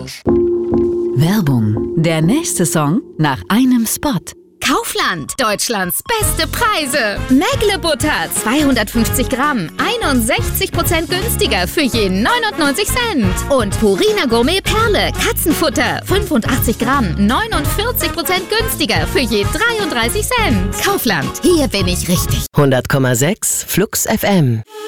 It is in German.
Werbung. Der nächste Song nach einem Spot. Kaufland, Deutschlands beste Preise. Mägle Butter, 250 Gramm, 61% günstiger für je 99 Cent. Und Purina Gourmet Perle, Katzenfutter, 85 Gramm, 49% günstiger für je 33 Cent. Kaufland, hier bin ich richtig. 100,6 Flux FM.